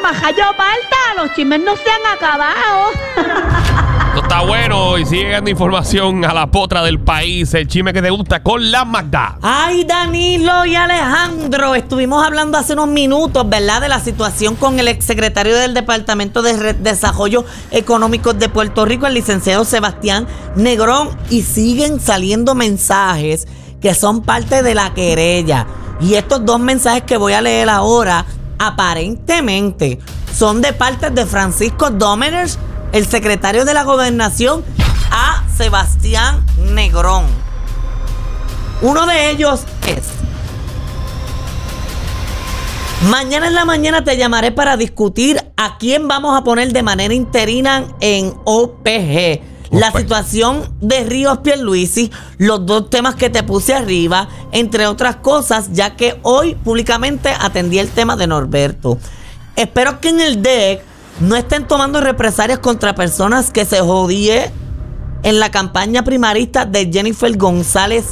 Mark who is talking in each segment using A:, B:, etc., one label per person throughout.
A: majayo parta, los chismes no se han acabado.
B: Esto está bueno y sigue dando información a la potra del país. El chisme que te gusta con la Magda.
C: Ay, Danilo y Alejandro, estuvimos hablando hace unos minutos, ¿verdad?, de la situación con el exsecretario del Departamento de Desarrollo Económico de Puerto Rico, el licenciado Sebastián Negrón, y siguen saliendo mensajes que son parte de la querella. Y estos dos mensajes que voy a leer ahora, aparentemente, son de parte de Francisco Domenech, el secretario de la Gobernación, a Sebastián Negrón. Uno de ellos es: mañana en la mañana te llamaré para discutir a quién vamos a poner de manera interina en OPG. La situación de Ríos Pierluisi, los dos temas que te puse arriba, entre otras cosas, ya que hoy públicamente atendí el tema de Norberto. Espero que en el DEC no estén tomando represalias contra personas que se jodie en la campaña primarista de Jennifer González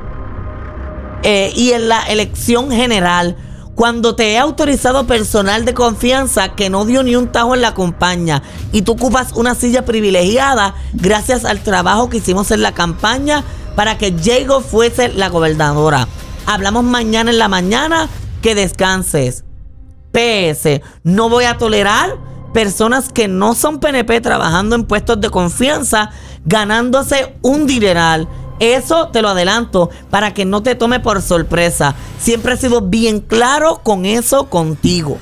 C: y en la elección general, cuando te he autorizado personal de confianza que no dio ni un tajo en la campaña y tú ocupas una silla privilegiada gracias al trabajo que hicimos en la campaña para que Jago fuese la gobernadora. Hablamos mañana en la mañana, que descanses. PS, no voy a tolerar personas que no son PNP trabajando en puestos de confianza, ganándose un dineral. Eso te lo adelanto para que no te tome por sorpresa. Siempre he sido bien claro con eso contigo.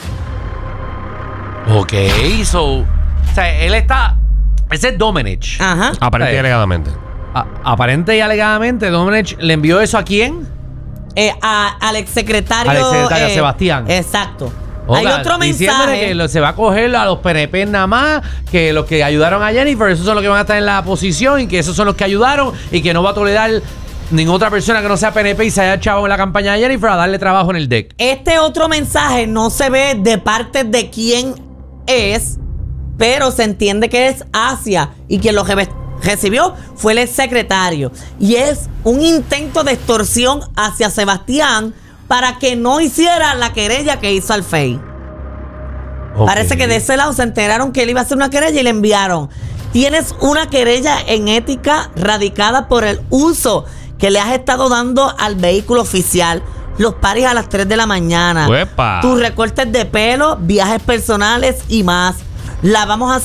D: Ok, o sea, él está... Ese es Domenech.
C: Ajá.
B: Aparente y alegadamente.
D: Aparente y alegadamente, Domenech le envió eso ¿a quién?
C: Al exsecretario.
D: Al exsecretario Sebastián.
C: Exacto.
D: Oiga,
C: hay otro
D: diciéndole
C: mensaje
D: que se va a coger a los PNP nada más, que los que ayudaron a Jennifer, esos son los que van a estar en la posición y que esos son los que ayudaron y que no va a tolerar ninguna otra persona que no sea PNP y se haya echado en la campaña de Jennifer a darle trabajo en el DEC.
C: Este otro mensaje no se ve de parte de quién es, pero se entiende que es Asia y quien lo recibió fue el exsecretario. Y es un intento de extorsión hacia Sebastián para que no hiciera la querella que hizo al FEI. Okay. Parece que de ese lado se enteraron que él iba a hacer una querella y le enviaron: tienes una querella en ética radicada por el uso que le has estado dando al vehículo oficial, los paris a las 3 de la mañana,
B: ¡Uepa!
C: Tus recortes de pelo, viajes personales y más. La vamos a